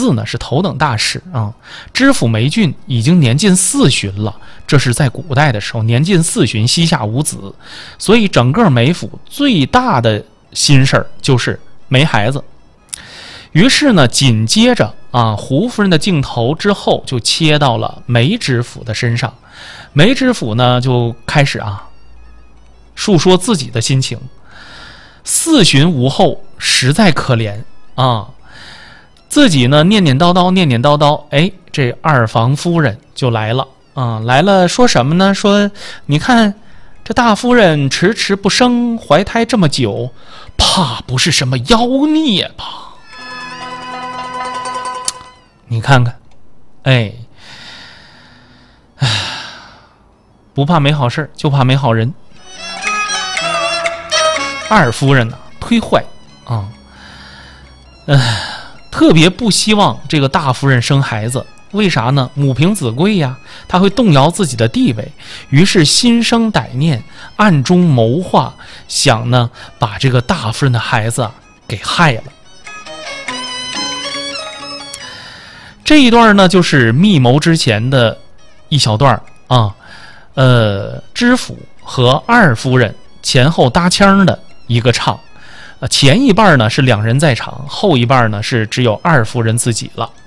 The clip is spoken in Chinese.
嗣呢是头等大事啊。知府梅俊已经年近40了，这是在古代的时候，年近40，膝下无子，所以整个梅府最大的心事儿就是没孩子。于是呢，紧接着胡夫人的镜头之后就切到了梅知府的身上。梅知府呢就开始述说自己的心情。4旬无后，实在可怜自己呢念念叨叨，哎，这二房夫人就来了来了，说什么呢？说你看这大夫人迟迟不生，怀胎这么久，怕不是什么妖孽吧？你看看，不怕没好事，就怕没好人。二夫人忒坏特别不希望这个大夫人生孩子。为啥呢？母凭子贵呀，她会动摇自己的地位。于是心生歹念，暗中谋划，想呢把这个大夫人的孩子给害了。这一段呢就是密谋之前的一小段知府和二夫人前后搭腔的一个唱。前一半呢是两人在场，后一半呢是只有二夫人自己了。